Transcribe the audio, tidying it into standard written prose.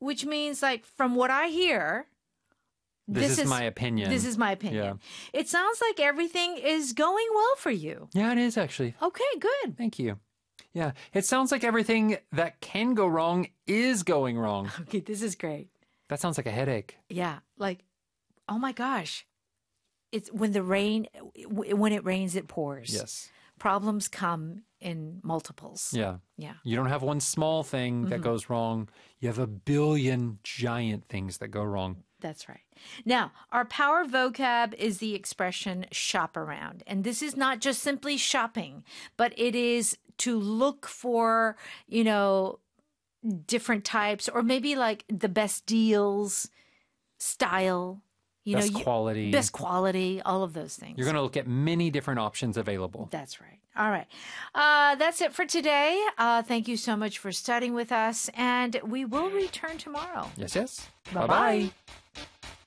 which means like from what I hear, This is my opinion. This is my opinion. It sounds like everything is going well for you. Yeah, it is actually. Okay, good. Thank you. Yeah, it sounds like everything that can go wrong is going wrong. Okay, this is great. That sounds like a headache. Yeah, like, oh my gosh. It's when it rains, it pours. Yes. Problems come in multiples. Yeah. Yeah. You don't have one small thing that goes wrong. You have a billion giant things that go wrong. That's right. Now, our power vocab is the expression shop around. And this is not just simply shopping, but it is to look for, different types or maybe like the best deals, style, Quality. Best quality, all of those things. You're going to look at many different options available. That's right. All right. That's it for today. Thank you so much for studying with us, and we will return tomorrow. Yes, yes. Bye-bye. Bye-bye.